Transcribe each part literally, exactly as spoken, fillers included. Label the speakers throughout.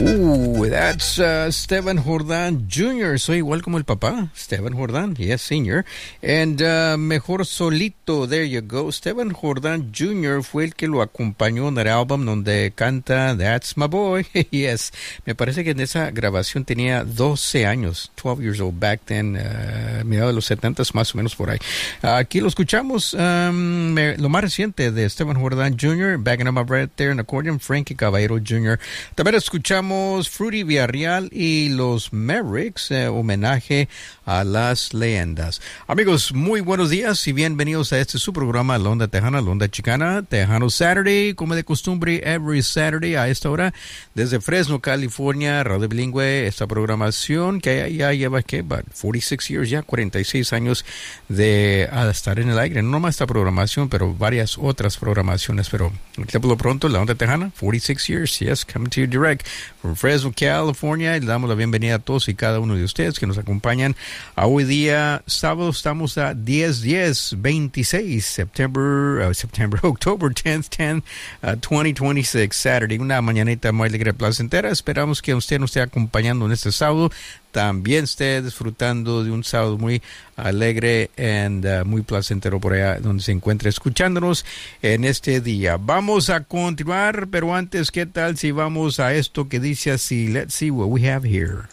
Speaker 1: Ooh, that's uh, Esteban Jordán Junior Soy igual como el papá, Esteban Jordán, yes, senior. And uh, Mejor Solito, there you go. Esteban Jordán Junior fue el que lo acompañó en el álbum donde canta That's My Boy. Yes, me parece que en esa grabación tenía doce años, twelve years old back then, uh, mediados de los setentas, más o menos por ahí. Uh, aquí lo escuchamos, um, me, lo más reciente de Esteban Jordán Junior, Backing Up My Breath there in accordion, Frankie Caballero Junior También escuchamos Fruity Villarreal y los Mavericks, eh, homenaje a las leyendas. Amigos, muy buenos días y bienvenidos a este su programa, La Onda Tejana, La Onda Chicana, Tejano Saturday, como de costumbre, every Saturday a esta hora, desde Fresno, California, Radio Bilingüe, esta programación que ya, ya lleva, ¿qué? But forty-six years ya, cuarenta y seis años de a estar en el aire, no más esta programación, pero varias otras programaciones, pero por lo pronto, La Onda Tejana, forty-six years, yes, coming to you direct from Fresno, California, y le damos la bienvenida a todos y cada uno de ustedes que nos acompañan a hoy día, sábado, estamos a diez diez veintiséis, September, uh, September, October tenth, tenth, uh, twenty twenty-six, Saturday, una mañanita muy alegre, placentera. Esperamos que usted nos esté acompañando en este sábado, también esté disfrutando de un sábado muy alegre y uh, muy placentero por allá donde se encuentre escuchándonos en este día. Vamos a continuar, pero antes, ¿qué tal si vamos a esto que dice así? Let's see what we have here.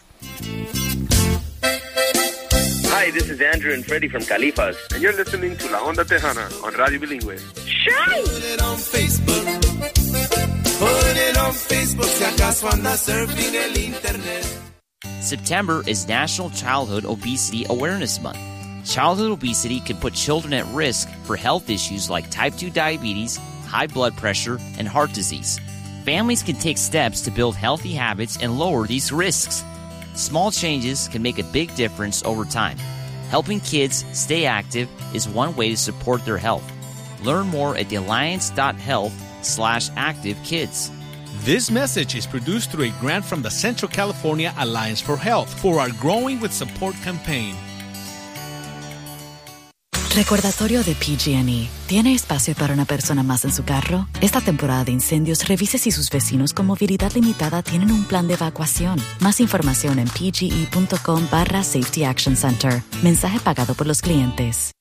Speaker 2: Hi, this is Andrew and Freddie from Califas,
Speaker 3: and you're listening to La Onda Tejana on Radio Bilingüe.
Speaker 2: Shy!
Speaker 4: Put it on Facebook. Put it on Facebook. Si acaso andas surfing el internet.
Speaker 5: September is National Childhood Obesity Awareness Month. Childhood obesity can put children at risk for health issues like type two diabetes, high blood pressure, and heart disease. Families can take steps to build healthy habits and lower these risks. Small changes can make a big difference over time. Helping kids stay active is one way to support their health. Learn more at thealliance.health slash active kids.
Speaker 6: This message is produced through a grant from the Central California Alliance for Health for our Growing with Support campaign.
Speaker 7: Recordatorio de P G and E. ¿Tiene espacio para una persona más en su carro? Esta temporada de incendios, revise si sus vecinos con movilidad limitada tienen un plan de evacuación. Más información en pge.com barra Safety Action Center. Mensaje pagado por los clientes.